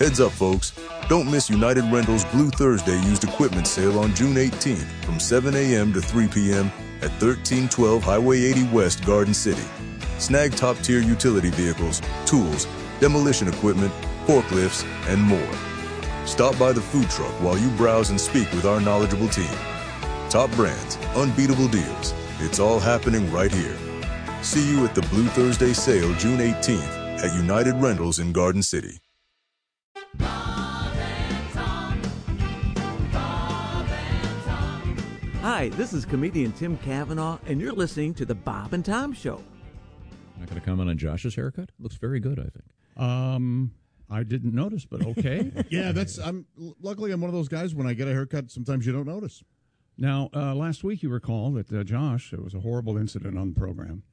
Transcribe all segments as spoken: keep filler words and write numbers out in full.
Heads up, folks. Don't miss United Rentals Blue Thursday used equipment sale on June eighteenth from seven a.m. to three p.m. at thirteen twelve Highway eighty West, Garden City. Snag top-tier utility vehicles, tools, demolition equipment, forklifts, and more. Stop by the food truck while you browse and speak with our knowledgeable team. Top brands, unbeatable deals. It's all happening right here. See you at the Blue Thursday sale June eighteenth at United Rentals in Garden City. Hi, this is comedian Tim Cavanaugh, and you're listening to The Bob and Tom Show. Not going to comment on Josh's haircut? Looks very good, I think. Um, I didn't notice, but okay. Yeah, that's. I'm luckily I'm one of those guys. When I get a haircut, sometimes you don't notice. Now, uh, last week you recall that uh, Josh, it was a horrible incident on the program.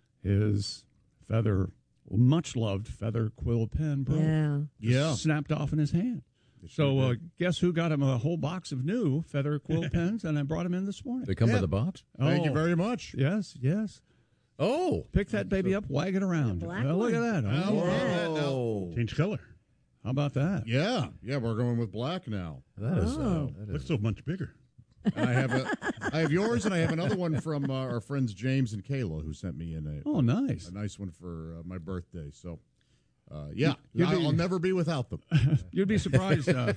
His feather, much loved feather quill pen broke. Yeah, yeah, snapped off in his hand. So uh, guess who got him a whole box of new feather quill pens, and I brought him in this morning. They come Yeah. with a box? Thank Oh, you very much. Yes, yes. Oh. Pick that baby up, wag it around. The black Well, look one. at that. Oh, Oh, yeah. Oh. change color. How about that? Yeah, yeah, we're going with black now. That is, uh, Oh. that is Looks so much bigger. I have a, I have yours, and I have another one from uh, our friends James and Kayla, who sent me in a Oh, nice. a nice one for uh, my birthday. So, uh, yeah, You'd be- I'll never be without them. You'd be surprised uh,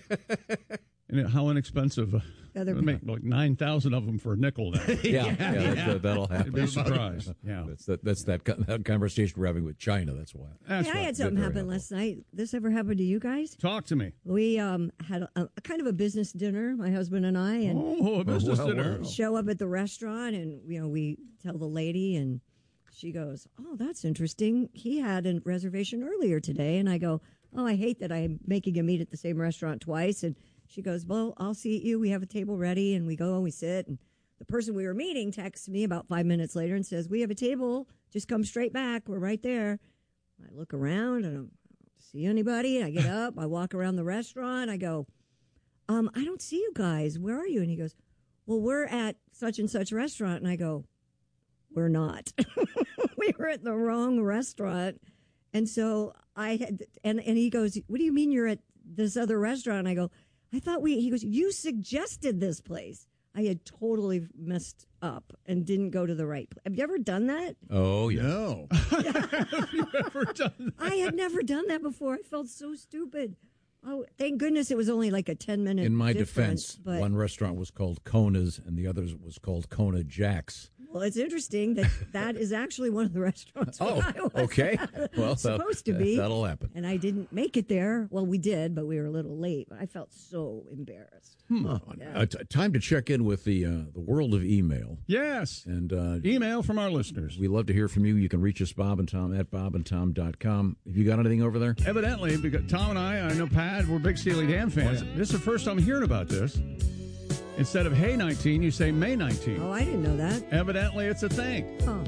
in how inexpensive. Uh, Feather they make like nine thousand of them for a nickel now. yeah, yeah, that, that'll You'd happen. be surprised. Yeah. That's that. That's that, co- that conversation we're having with China. That's why. That's yeah, I right. had something Very happen helpful. last night. This ever happened to you guys? Talk to me. We um had a, a kind of a business dinner, my husband and I, and Oh, a business well, dinner. well. show up at the restaurant, and you know we tell the lady, and she goes, "Oh, that's interesting. He had a reservation earlier today," and I go, "Oh, I hate that I'm making him eat at the same restaurant twice." And she goes, "Well, I'll seat you. We have a table ready," and we go and we sit, and the person we were meeting texts me about five minutes later and says, "We have a table. Just come straight back. We're right there." I look around and I don't see anybody. I get up. I walk around the restaurant. I go, um, I don't see you guys. Where are you? And he goes, well, we're at such and such restaurant. And I go, we're not. We were at the wrong restaurant. And so I had, and, and he goes, what do you mean you're at this other restaurant? And I go, I thought we, he goes, you suggested this place. I had totally messed up and didn't go to the right place. Have you ever done that? Oh yeah. No, Have you ever done that? I had never done that before. I felt so stupid. Oh, thank goodness it was only like a ten minute. In my difference, defense, but one restaurant was called Kona's, and the other was called Kona Jack's. well, it's interesting that that is actually one of the restaurants. Oh, where I was okay. Well, supposed that- to be. That'll happen. And I didn't make it there. Well, we did, but we were a little late. But I felt so embarrassed. Uh, t- time to check in with the uh, the world of email. Yes. And uh, Email from our listeners. we love to hear from you. You can reach us, Bob and Tom, at bob and tom dot com. Have you got anything over there? Evidently, because Tom and I, I know Pat, we're big Steely Dan fans. This is the first time hearing about this. Instead of Hey nineteen, you say May nineteen. Oh, I didn't know that. Evidently, it's a thing. Oh,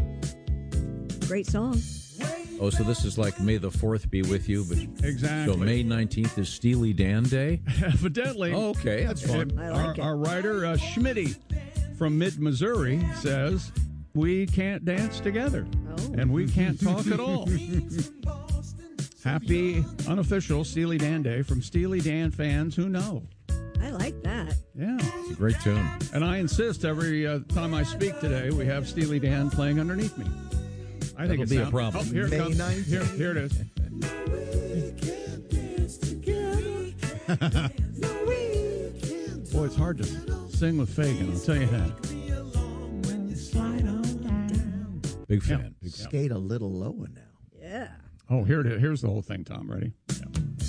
great song. Oh, so this is like May the fourth be with you. But Exactly. So May nineteenth is Steely Dan Day? Evidently. Oh, okay, that's fun. I like our, it. our writer, uh, Schmitty from mid-Missouri, says, we can't dance together. Oh. And we can't talk at all. Happy unofficial Steely Dan Day from Steely Dan fans who know. I like that. Yeah. It's a great tune. And I insist every uh, time I speak today, we have Steely Dan playing underneath me. I think That'll it's be a problem. Oh, here it May comes. nineteenth. Here, here it is. Boy, it's hard to sing with Fagan, I'll tell you that. Big Yeah. fan. Big fan. Skate a little lower now. Yeah. Oh, here it is. Here's the whole thing, Tom. Ready? Yeah.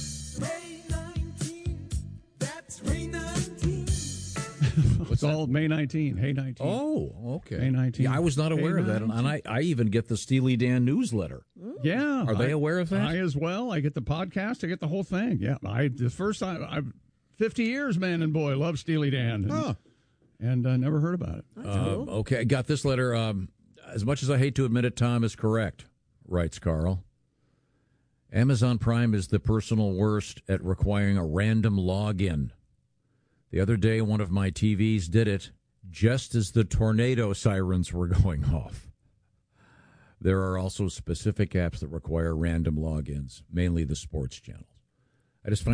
It's all May nineteenth. Hey nineteen. Oh, okay. May nineteenth. Yeah, I was not aware May of that. And, and I, I even get the Steely Dan newsletter. Yeah. Are they I- aware of that? I as well. I get the podcast. I get the whole thing. Yeah. I the first time I've fifty years, man and boy, love Steely Dan, and, Huh. and uh, never heard about it. That's Uh, cool. okay, I got this letter. Um, as much as I hate to admit it, Tom is correct, writes Carl. Amazon Prime is the personal worst at requiring a random login. The other day, one of my T Vs did it just as the tornado sirens were going off. There are also specific apps that require random logins, mainly the sports channels. I just find